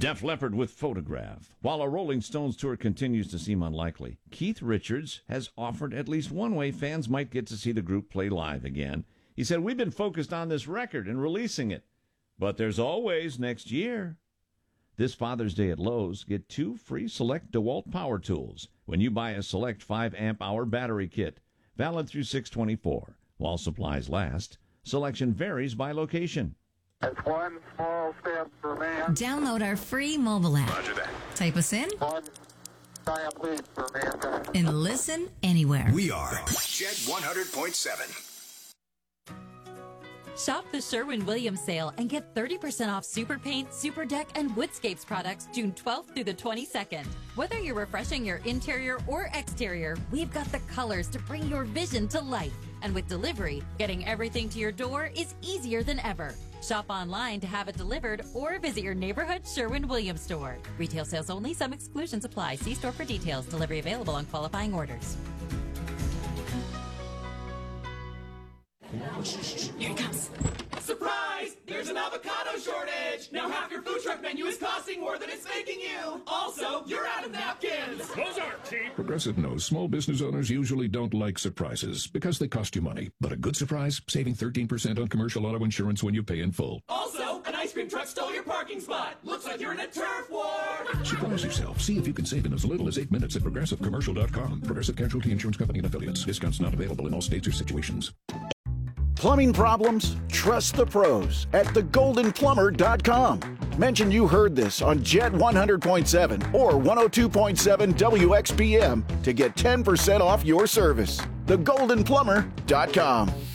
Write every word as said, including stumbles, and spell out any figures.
Def Leppard with Photograph. While a Rolling Stones tour continues to seem unlikely, Keith Richards has offered at least one way fans might get to see the group play live again. He said, "We've been focused on this record and releasing it, but there's always next year." This Father's Day at Lowe's, get two free Select DeWalt power tools when you buy a Select five amp hour battery kit. Valid through six twenty-four. While supplies last, selection varies by location. It's one small step for man. Download our free mobile app. Roger that. Type us in. One giant leap for mankind. And listen anywhere. We are Jet one hundred point seven. Shop the Sherwin-Williams sale and get thirty percent off Super Paint, Super Deck, and Woodscapes products June twelfth through the twenty-second. Whether you're refreshing your interior or exterior, we've got the colors to bring your vision to life. And with delivery, getting everything to your door is easier than ever. Shop online to have it delivered or visit your neighborhood Sherwin-Williams store. Retail sales only. Some exclusions apply. See store for details. Delivery available on qualifying orders. Here it comes. Surprise! There's an avocado shortage! Now half your food truck menu is costing more than it's making you! Also, you're out of napkins! Those aren't cheap! Progressive knows small business owners usually don't like surprises because they cost you money. But a good surprise, saving thirteen percent on commercial auto insurance when you pay in full. Also, an ice cream truck stole your parking spot! Looks like you're in a turf war! Surprise yourself. See if you can save in as little as eight minutes at progressive commercial dot com. Progressive Casualty Insurance Company and Affiliates. Discounts not available in all states or situations. Plumbing problems? Trust the pros at the golden plumber dot com. Mention you heard this on Jet one hundred point seven or one oh two point seven W X P M to get ten percent off your service. the golden plumber dot com.